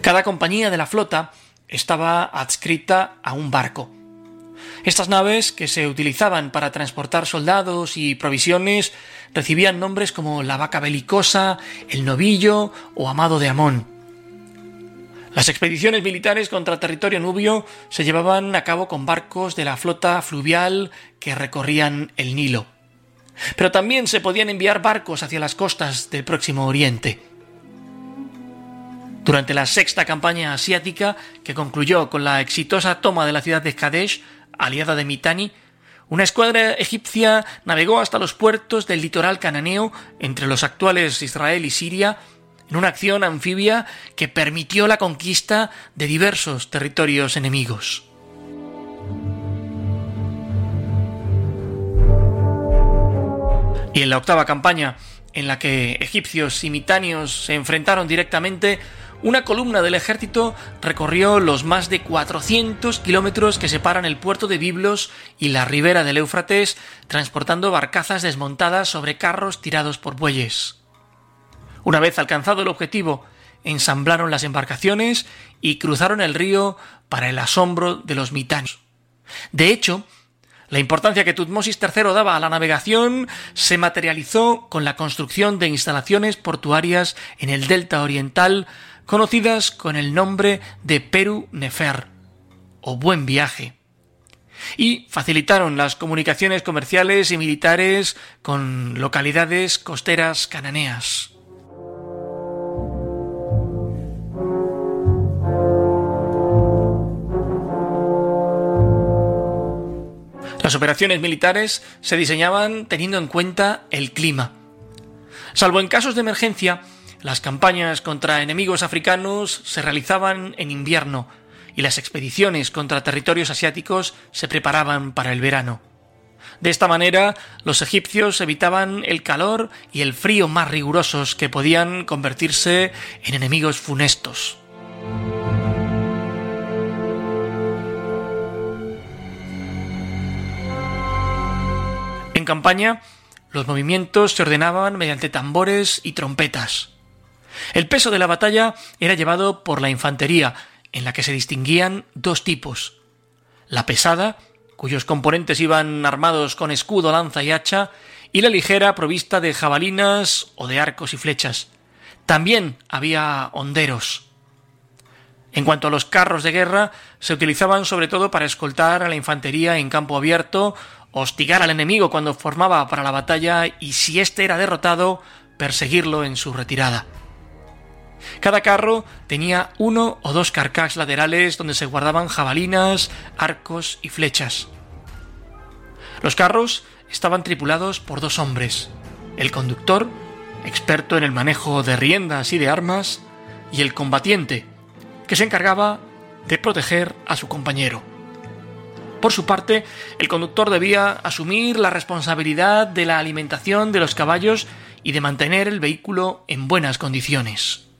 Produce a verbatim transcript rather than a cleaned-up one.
Cada compañía de la flota estaba adscrita a un barco. Estas naves, que se utilizaban para transportar soldados y provisiones, recibían nombres como la Vaca Belicosa, el Novillo o Amado de Amón. Las expediciones militares contra territorio nubio se llevaban a cabo con barcos de la flota fluvial que recorrían el Nilo. Pero también se podían enviar barcos hacia las costas del Próximo Oriente. Durante la sexta campaña asiática, que concluyó con la exitosa toma de la ciudad de Kadesh, aliada de Mitanni, una escuadra egipcia navegó hasta los puertos del litoral cananeo entre los actuales Israel y Siria en una acción anfibia que permitió la conquista de diversos territorios enemigos. Y en la octava campaña, en la que egipcios y mitanios se enfrentaron directamente, una columna del ejército recorrió los más de cuatrocientos kilómetros que separan el puerto de Biblos y la ribera del Éufrates, transportando barcazas desmontadas sobre carros tirados por bueyes. Una vez alcanzado el objetivo, ensamblaron las embarcaciones y cruzaron el río para el asombro de los mitanios. De hecho, la importancia que Tutmosis tercero daba a la navegación se materializó con la construcción de instalaciones portuarias en el delta oriental, conocidas con el nombre de Peru Nefer, o Buen Viaje, y facilitaron las comunicaciones comerciales y militares con localidades costeras cananeas. Las operaciones militares se diseñaban teniendo en cuenta el clima. Salvo en casos de emergencia, las campañas contra enemigos africanos se realizaban en invierno y las expediciones contra territorios asiáticos se preparaban para el verano. De esta manera, los egipcios evitaban el calor y el frío más rigurosos que podían convertirse en enemigos funestos. En campaña, los movimientos se ordenaban mediante tambores y trompetas. El peso de la batalla era llevado por la infantería, en la que se distinguían dos tipos: la pesada, cuyos componentes iban armados con escudo, lanza y hacha, y la ligera, provista de jabalinas o de arcos y flechas. También había honderos. En cuanto a los carros de guerra, se utilizaban sobre todo para escoltar a la infantería en campo abierto, hostigar al enemigo cuando formaba para la batalla y, si éste era derrotado, perseguirlo en su retirada. Cada carro tenía uno o dos carcás laterales donde se guardaban jabalinas, arcos y flechas. Los carros estaban tripulados por dos hombres: el conductor, experto en el manejo de riendas y de armas, y el combatiente, que se encargaba de proteger a su compañero. Por su parte, el conductor debía asumir la responsabilidad de la alimentación de los caballos y de mantener el vehículo en buenas condiciones.